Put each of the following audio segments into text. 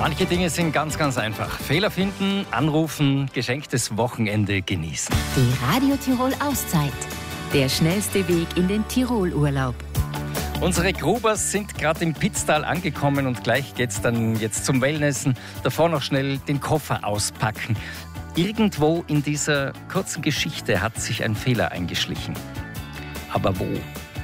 Manche Dinge sind ganz, ganz einfach. Fehler finden, anrufen, geschenktes Wochenende genießen. Die Radio Tirol Auszeit. Der schnellste Weg in den Tirolurlaub. Unsere Grubers sind gerade im Pitztal angekommen und gleich geht's dann jetzt zum Wellnessen. Davor noch schnell den Koffer auspacken. Irgendwo in dieser kurzen Geschichte hat sich ein Fehler eingeschlichen. Aber wo?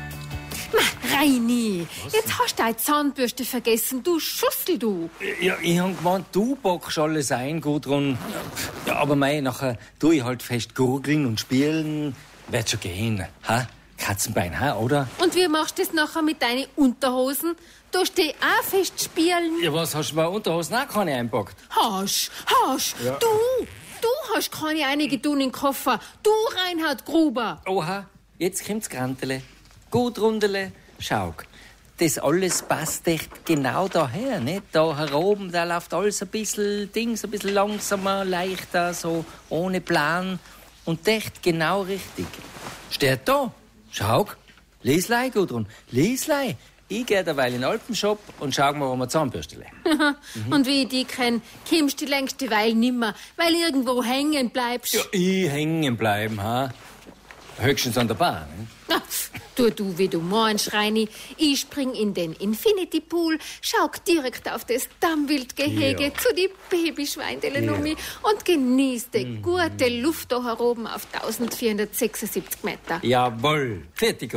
Reini, jetzt hast du deine Zahnbürste vergessen, du Schussel, du. Ja, ich hab gemeint, du packst alles ein, Gudrun. Ja, aber nachher tue ich halt fest gurgeln und spielen. Wird schon gehen, ha? Katzenbein, ha, oder? Und wie machst du das nachher mit deinen Unterhosen? Du stehst auch fest spielen. Ja, was, hast du bei Unterhosen auch keine einpackt? Hast. Ja. Du hast keine einige tun im Koffer. Du, Reinhard Gruber. Oha, jetzt kommt's Grantele. Gudrundele, schau. Das alles passt echt genau daher, nicht? Da heroben, da läuft alles ein bisschen langsamer, leichter, so ohne Plan. Und echt genau richtig. Steht da. Schau. Lieslei, Gudrun. Lieslei. Ich gehe derweil in den Alpenshop und schau mal, wo wir Zahnbürste legen. Und wie ich dich kenn, kommst du die längste Weile nimmer, weil irgendwo hängen bleibst. Ja, ich hängen bleiben, ha? Höchstens an der Bahn, ne? Na, tu du, wie du meinst, Reini. Ich spring in den Infinity Pool, schau direkt auf das Dammwildgehege zu die Babyschweindele um mich und genieß die gute Luft da heroben auf 1476 Meter. Jawohl. Fertig.